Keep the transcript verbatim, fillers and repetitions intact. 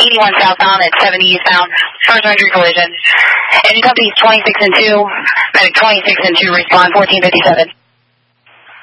eighty-one southbound at seventy eastbound. First entry collision. Engine companies twenty-six and two. Medic twenty-six and two respond fourteen fifty-seven.